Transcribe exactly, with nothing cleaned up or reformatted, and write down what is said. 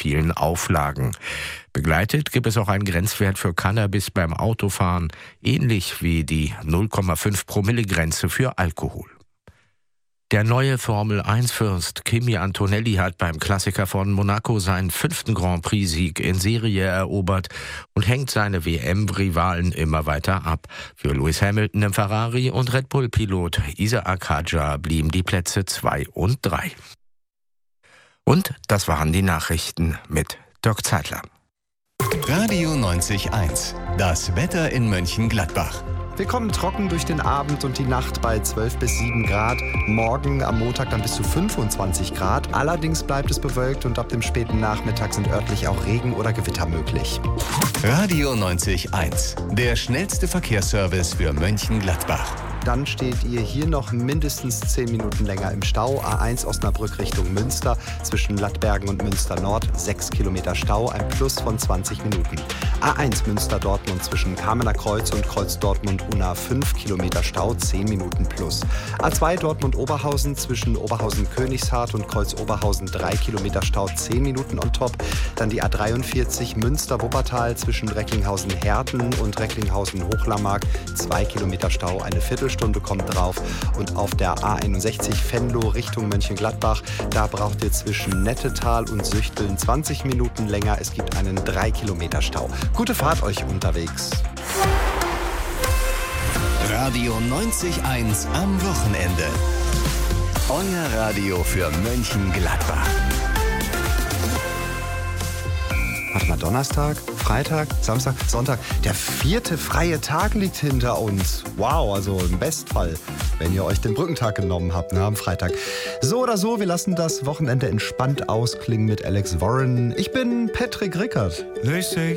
vielen Auflagen. Begleitet gibt es auch einen Grenzwert für Cannabis beim Autofahren, ähnlich wie die null Komma fünf Promille Grenze für Alkohol. Der neue Formel eins Fürst Kimi Antonelli hat beim Klassiker von Monaco seinen fünften Grand Prix-Sieg in Serie erobert und hängt seine W M-Rivalen immer weiter ab. Für Lewis Hamilton im Ferrari und Red Bull-Pilot Isaac Hadjar blieben die Plätze zwei und drei. Und das waren die Nachrichten mit Dirk Zeitler. Radio neunzig Komma eins. Das Wetter in Mönchengladbach. Wir kommen trocken durch den Abend und die Nacht bei zwölf bis sieben Grad. Morgen am Montag dann bis zu fünfundzwanzig Grad. Allerdings bleibt es bewölkt und ab dem späten Nachmittag sind örtlich auch Regen oder Gewitter möglich. Radio neunzig Komma eins. Der schnellste Verkehrsservice für Mönchengladbach. Dann steht ihr hier noch mindestens zehn Minuten länger im Stau. A eins Osnabrück Richtung Münster, zwischen Lattbergen und Münster Nord, sechs Kilometer Stau, ein Plus von zwanzig Minuten. A eins Münster-Dortmund zwischen Kamener Kreuz und Kreuz Dortmund-Unna, fünf Kilometer Stau, zehn Minuten plus. A zwei Dortmund-Oberhausen zwischen Oberhausen-Königshardt und Kreuz Oberhausen, drei Kilometer Stau, zehn Minuten on top. Dann die A dreiundvierzig Münster-Wuppertal zwischen Recklinghausen-Herten und Recklinghausen-Hochlammark, zwei Kilometer Stau, eine Viertelstunde kommt drauf. Und auf der A einundsechzig Venlo Richtung Mönchengladbach, da braucht ihr zwischen Nettetal und Süchteln zwanzig Minuten länger. Es gibt einen drei Kilometer Stau. Gute Fahrt euch unterwegs. Radio neunzig Komma eins am Wochenende. Euer Radio für Mönchengladbach. Warte mal, Donnerstag, Freitag, Samstag, Sonntag. Der vierte freie Tag liegt hinter uns. Wow, also im Bestfall, wenn ihr euch den Brückentag genommen habt, ne, am Freitag. So oder so, wir lassen das Wochenende entspannt ausklingen mit Alex Warren. Ich bin Patrick Rickert.